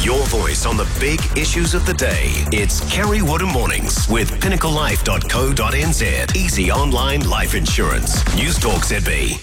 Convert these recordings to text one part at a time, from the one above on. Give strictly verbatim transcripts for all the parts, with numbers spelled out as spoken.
Your voice on the big issues of the day. It's Kerry Woodham Mornings with pinnacle life dot co dot n z. Easy online life insurance. News Talk Z B.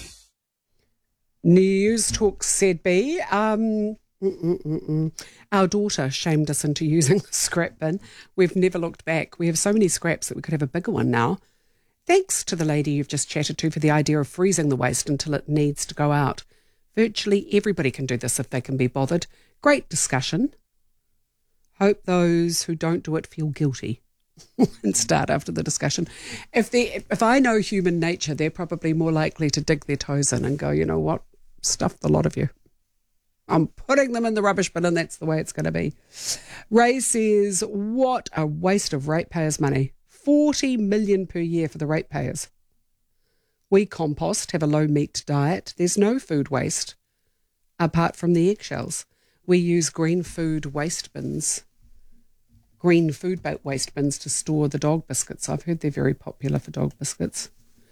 News Talk Z B. Um, mm-mm-mm-mm. Our daughter shamed us into using the scrap bin. We've never looked back. We have so many scraps that we could have a bigger one now. Thanks to the lady you've just chatted to for the idea of freezing the waste until it needs to go out. Virtually everybody can do this if they can be bothered. Great discussion. Hope those who don't do it feel guilty and start after the discussion. If they, if I know human nature, they're probably more likely to dig their toes in and go, you know what, stuff the lot of you. I'm putting them in the rubbish bin and that's the way it's going to be. Ray says, what a waste of ratepayers' money. forty million dollars per year for the ratepayers. We compost, have a low meat diet. There's no food waste apart from the eggshells. We use green food waste bins, green food waste bins to store the dog biscuits. I've heard they're very popular for dog biscuits.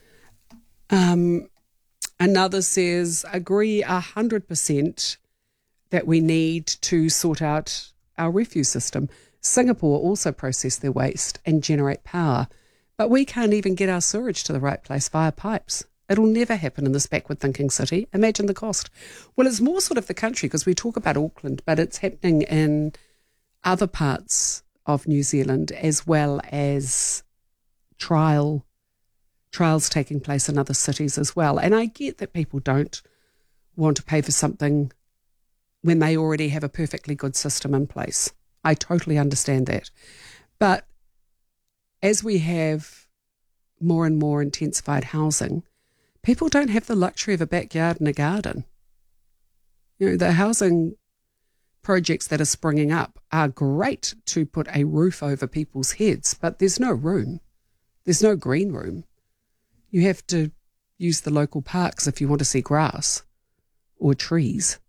Um, another says, agree one hundred percent that we need to sort out our refuse system. Singapore also process their waste and generate power, but we can't even get our sewage to the right place via pipes. It'll never happen in this backward thinking city. Imagine the cost. Well, it's more sort of the country because we talk about Auckland, but it's happening in other parts of New Zealand as well as trial trials taking place in other cities as well. And I get that people don't want to pay for something when they already have a perfectly good system in place. I totally understand that. But as we have more and more intensified housing, people don't have the luxury of a backyard and a garden. You know, the housing projects that are springing up are great to put a roof over people's heads, but there's no room. There's no green room. You have to use the local parks if you want to see grass or trees.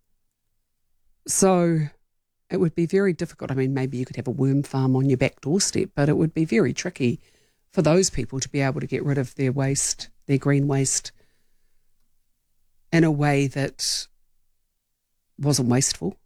So it would be very difficult. I mean, maybe you could have a worm farm on your back doorstep, but it would be very tricky for those people to be able to get rid of their waste, their green waste, in a way that wasn't wasteful.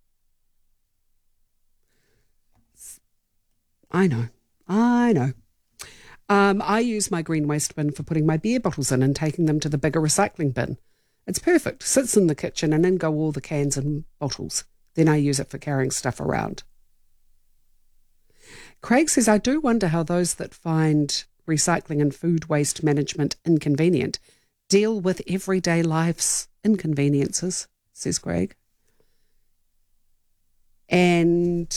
I know, I know. Um, I use my green waste bin for putting my beer bottles in and taking them to the bigger recycling bin. It's perfect. Sits in the kitchen and in go all the cans and bottles. Then I use it for carrying stuff around. Craig says, I do wonder how those that find recycling and food waste management inconvenient deal with everyday life's inconveniences, says Craig. And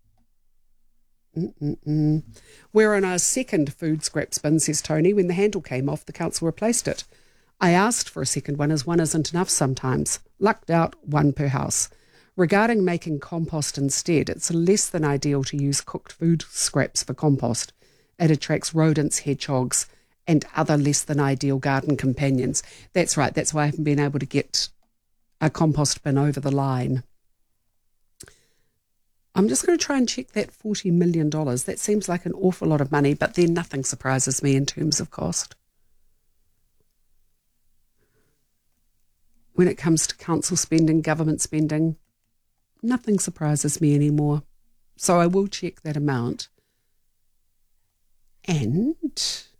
mm-mm-mm. we're on our second food scraps bin, says Tony. When the handle came off, the council replaced it. I asked for a second one as one isn't enough sometimes. Lucked out, one per house. Regarding making compost instead, it's less than ideal to use cooked food scraps for compost. It attracts rodents, hedgehogs, and other less than ideal garden companions. That's right, that's why I haven't been able to get a compost bin over the line. I'm just going to try and check that forty million dollars. That seems like an awful lot of money, but then nothing surprises me in terms of cost. When it comes to council spending, government spending, nothing surprises me anymore. So I will check that amount. And it's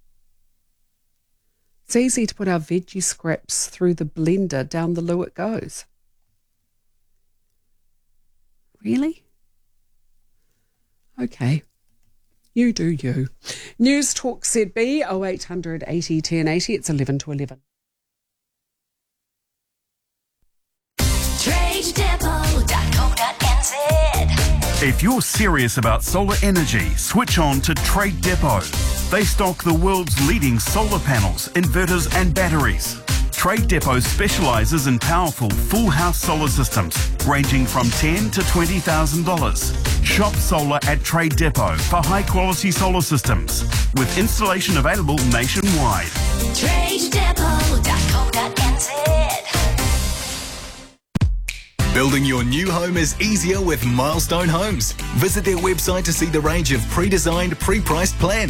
easy to put our veggie scraps through the blender. Down the loo it goes. Really? Okay. You do you. News Talk Z B, oh eight hundred eighty ten eighty. It's eleven to eleven. trade depot dot co dot n z. If you're serious about solar energy, switch on to Trade Depot. They stock the world's leading solar panels, inverters and batteries. Trade Depot specialises in powerful full house solar systems ranging from ten thousand dollars to twenty thousand dollars. Shop solar at Trade Depot for high quality solar systems with installation available nationwide. trade depot dot co dot n z. Building your new home is easier with Milestone Homes. Visit their website to see the range of pre-designed, pre-priced plans.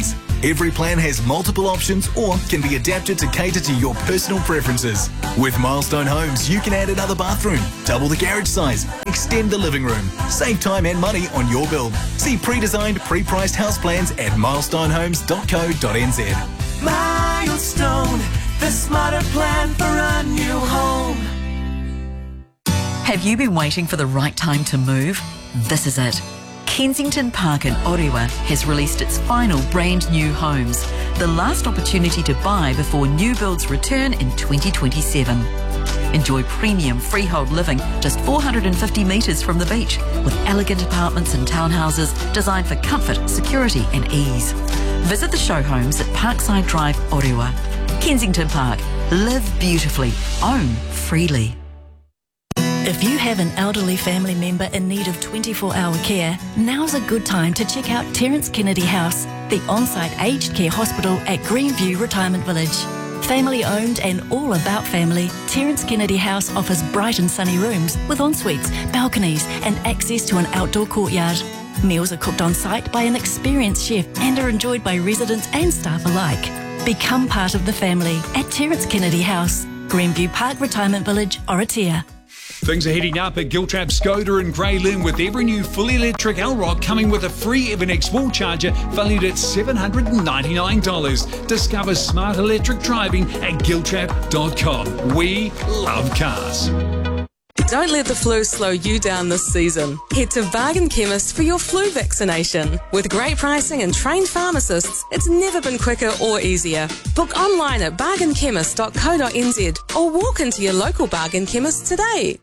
Every plan has multiple options or can be adapted to cater to your personal preferences. With Milestone Homes, you can add another bathroom, double the garage size, extend the living room, save time and money on your build. See pre-designed, pre-priced house plans at milestone homes dot co dot n z. Milestone, the smarter plan for a new home. Have you been waiting for the right time to move? This is it. Kensington Park in Orewa has released its final brand new homes, the last opportunity to buy before new builds return in twenty twenty-seven. Enjoy premium freehold living just four hundred fifty metres from the beach, with elegant apartments and townhouses designed for comfort, security and ease. Visit the show homes at Parkside Drive, Orewa. Kensington Park. Live beautifully. Own freely. If you have an elderly family member in need of twenty-four hour care, now's a good time to check out Terence Kennedy House, the on-site aged care hospital at Greenview Retirement Village. Family owned and all about family, Terence Kennedy House offers bright and sunny rooms with en-suites, balconies and access to an outdoor courtyard. Meals are cooked on site by an experienced chef and are enjoyed by residents and staff alike. Become part of the family at Terence Kennedy House, Greenview Park Retirement Village, Oratia. Things are heating up at Giltrap Skoda in Grey Lynn, with every new fully electric L-Rock coming with a free Evernex wall charger valued at seven hundred ninety-nine dollars. Discover smart electric driving at giltrap dot com. We love cars. Don't let the flu slow you down this season. Head to Bargain Chemist for your flu vaccination. With great pricing and trained pharmacists, it's never been quicker or easier. Book online at bargain chemist dot co dot n z or walk into your local Bargain Chemist today.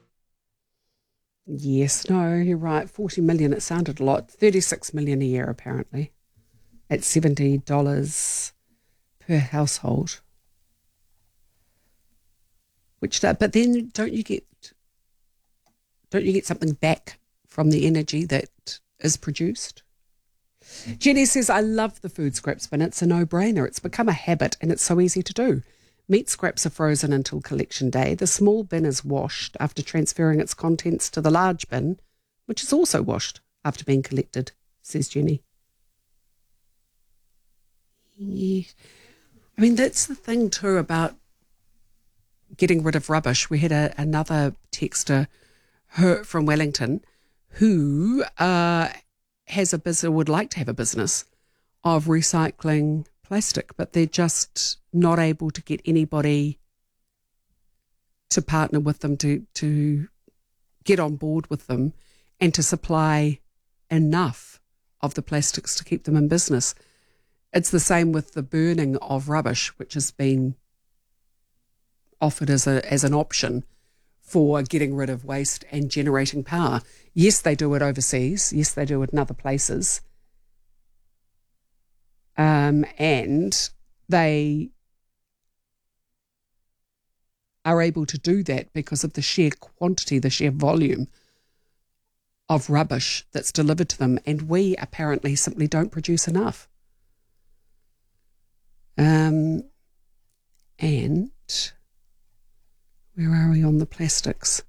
Yes, no, you're right. forty million, it sounded a lot. thirty-six million a year, apparently, at seventy dollars per household. Which, but then don't you get, don't you get something back from the energy that is produced? Jenny says, I love the food scraps bin. It's a no-brainer. It's become a habit and it's so easy to do. Meat scraps are frozen until collection day. The small bin is washed after transferring its contents to the large bin, which is also washed after being collected, says Jenny. Yeah. I mean, that's the thing too about getting rid of rubbish. We had a, another texter her, from Wellington who uh, has a business, would like to have a business of recycling plastic, but they're just not able to get anybody to partner with them, to to get on board with them and to supply enough of the plastics to keep them in business. It's the same with the burning of rubbish, which has been offered as a as an option for getting rid of waste and generating power. Yes, they do it overseas. Yes, they do it in other places. Um, and they are able to do that because of the sheer quantity, the sheer volume of rubbish that's delivered to them. And we apparently simply don't produce enough. Um, and where are we on the plastics?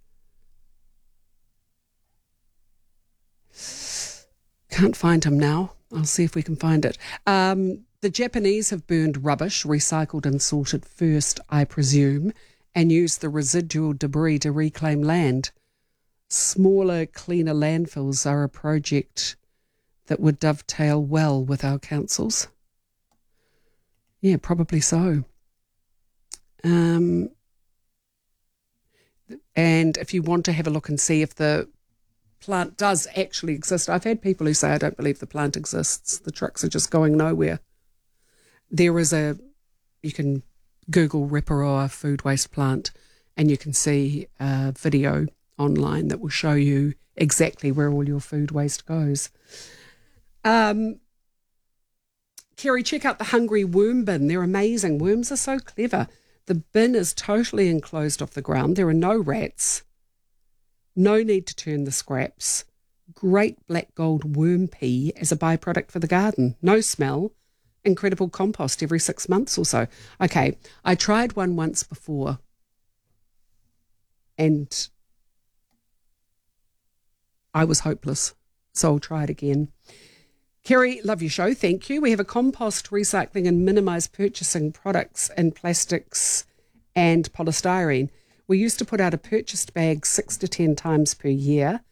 Can't find him now. I'll see if we can find it. Um, the Japanese have burned rubbish, recycled and sorted first, I presume, and used the residual debris to reclaim land. Smaller, cleaner landfills are a project that would dovetail well with our councils. Yeah, probably so. Um, and if you want to have a look and see if the plant does actually exist. I've had people who say, I don't believe the plant exists. The trucks are just going nowhere. There is a, you can Google Reparoa food waste plant and you can see a video online that will show you exactly where all your food waste goes. Um, Kerry, check out the Hungry Worm bin. They're amazing. Worms are so clever. The bin is totally enclosed off the ground. There are no rats. No need to turn the scraps. Great black gold worm pea as a byproduct for the garden. No smell. Incredible compost every six months or so. Okay, I tried one once before and I was hopeless. So I'll try it again. Kerry, love your show. Thank you. We have a compost, recycling and minimise purchasing products in plastics and polystyrene. We used to put out a purchased bag six to ten times per year.